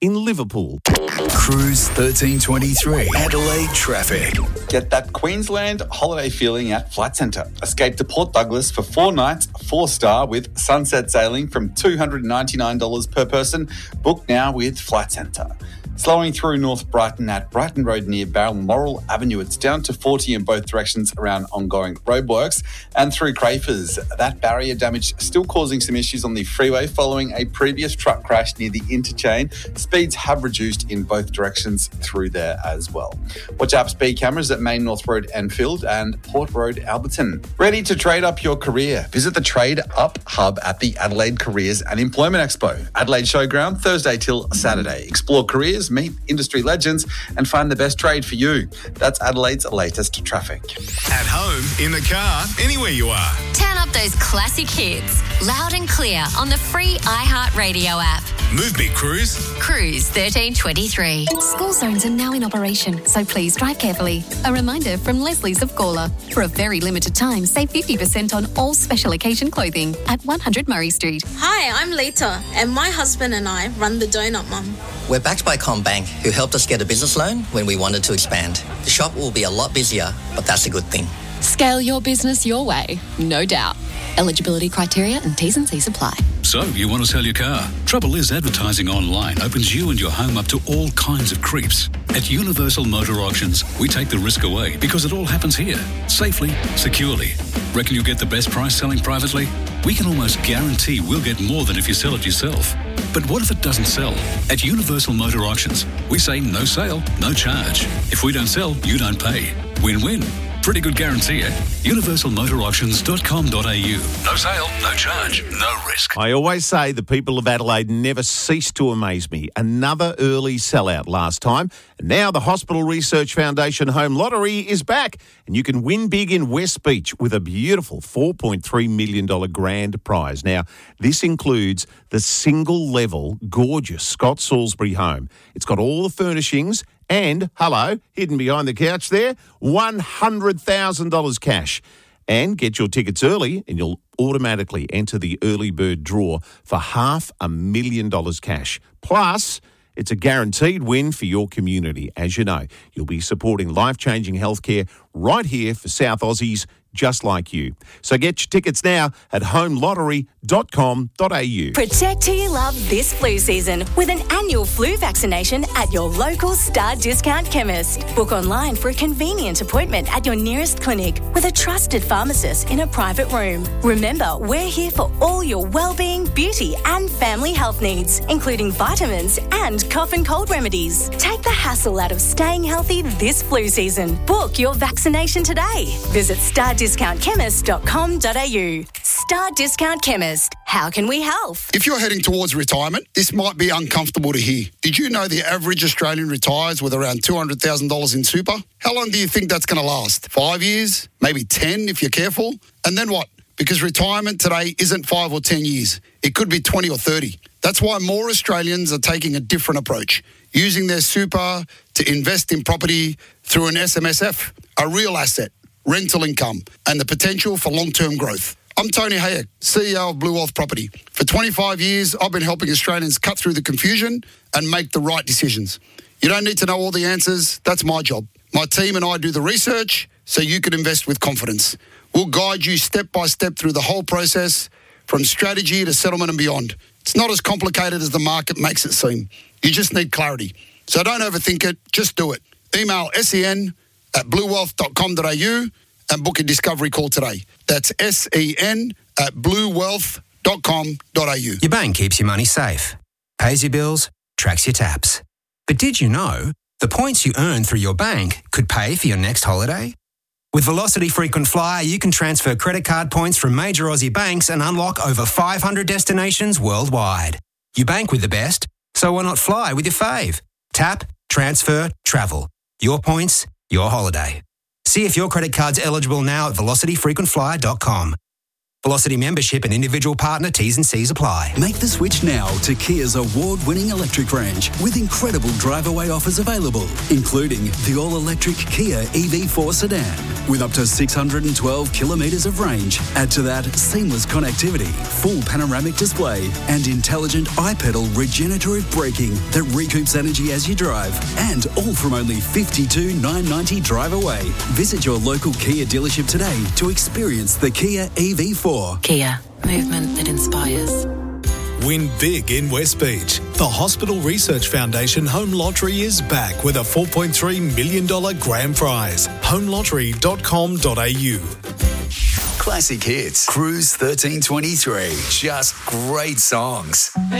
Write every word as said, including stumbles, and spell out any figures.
in Liverpool. Cruise thirteen twenty-three, Adelaide traffic. Get that Queensland holiday feeling at Flight Centre. Escape to Port Douglas for four nights, four star with sunset sailing from two hundred ninety-nine dollars per person. Book now with Flight Centre. Slowing through North Brighton at Brighton Road near Balmoral Avenue. It's down to forty in both directions around ongoing roadworks. And through Crafers, that barrier damage still causing some issues on the freeway following a previous truck crash near the interchange. Speeds have reduced in both directions through there as well. Watch out for speed cameras at Main North Road Enfield and Port Road Alberton. Ready to trade up your career? Visit the Trade Up Hub at the Adelaide Careers and Employment Expo. Adelaide Showground, Thursday till Saturday. Explore careers, meet industry legends and find the best trade for you. That's Adelaide's latest traffic. At home, in the car, anywhere you are. Turn up those classic hits, loud and clear on the free iHeartRadio app. Move me, Cruise. Cruise thirteen twenty-three. School zones are now in operation, so please drive carefully. A reminder from Leslie's of Gawler. For a very limited time, save fifty percent on all special occasion clothing at one hundred Murray Street. Hi, I'm Lita, and my husband and I run the Donut Mum. We're backed by CommBank, who helped us get a business loan when we wanted to expand. The shop will be a lot busier, but that's a good thing. Scale your business your way, no doubt. Eligibility criteria and T's and C's apply. So, you want to sell your car? Trouble is, advertising online opens you and your home up to all kinds of creeps. At Universal Motor Auctions, we take the risk away because it all happens here, safely, securely. Reckon you'll get the best price selling privately? We can almost guarantee we'll get more than if you sell it yourself. But what if it doesn't sell? At Universal Motor Auctions, we say no sale, no charge. If we don't sell, you don't pay. Win-win. Pretty good guarantee, eh? universal motor auctions dot com dot a u. No sale, no charge, no risk. I always say the people of Adelaide never cease to amaze me. Another early sellout last time. And now the Hospital Research Foundation Home Lottery is back. And you can win big in West Beach with a beautiful four point three million dollars grand prize. Now, this includes the single-level, gorgeous Scott Salisbury home. It's got all the furnishings and, hello, hidden behind the couch there, one hundred thousand dollars cash. And get your tickets early and you'll automatically enter the early bird draw for half a million dollars cash. Plus, it's a guaranteed win for your community. As you know, you'll be supporting life-changing healthcare right here for South Aussies just like you. So get your tickets now at home lottery dot com dot a u. Protect who you love this flu season with an annual flu vaccination at your local Star Discount chemist. Book online for a convenient appointment at your nearest clinic with a trusted pharmacist in a private room. Remember, we're here for all your well-being, beauty and family health needs, including vitamins and cough and cold remedies. Take the hassle out of staying healthy this flu season. Book your vaccination today. Visit star discount chemist dot com dot a u. Star Discount Chemist. How can we help? If you're heading towards retirement, this might be uncomfortable to hear. Did you know the average Australian retires with around two hundred thousand dollars in super? How long do you think that's going to last? Five years? Maybe ten if you're careful? And then what? Because retirement today isn't five or ten years. It could be twenty or thirty. That's why more Australians are taking a different approach, using their super to invest in property through an S M S F, a real asset, rental income, and the potential for long-term growth. I'm Tony Hayek, C E O of Blue Wealth Property. For twenty-five years, I've been helping Australians cut through the confusion and make the right decisions. You don't need to know all the answers. That's my job. My team and I do the research so you can invest with confidence. We'll guide you step by step through the whole process, from strategy to settlement and beyond. It's not as complicated as the market makes it seem. You just need clarity. So don't overthink it. Just do it. Email sen at blue wealth dot com dot a u and book a discovery call today. That's sen at blue wealth dot com dot a u. Your bank keeps your money safe, pays your bills, tracks your taps. But did you know the points you earn through your bank could pay for your next holiday? With Velocity Frequent Flyer, you can transfer credit card points from major Aussie banks and unlock over five hundred destinations worldwide. You bank with the best, so why not fly with your fave? Tap, transfer, travel. Your points, your holiday. See if your credit card's eligible now at velocity frequent flyer dot com. Velocity membership and individual partner T's and C's apply. Make the switch now to Kia's award-winning electric range with incredible drive-away offers available, including the all-electric Kia E V four sedan with up to six hundred twelve kilometres of range. Add to that seamless connectivity, full panoramic display and intelligent iPedal regenerative braking that recoups energy as you drive, and all from only fifty-two thousand nine hundred ninety dollars drive away. Visit your local Kia dealership today to experience the Kia E V four. Kia, movement that inspires. Win big in West Beach. The Hospital Research Foundation Home Lottery is back with a four point three million dollars grand prize. home lottery dot com dot a u. Classic hits. Cruise thirteen twenty-three. Just great songs.